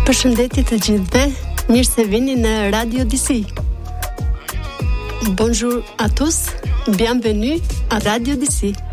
Përshëndetje të gjithëve, mirë se vini në Radio DC. Bonjour à tous, bienvenue à Radio DC.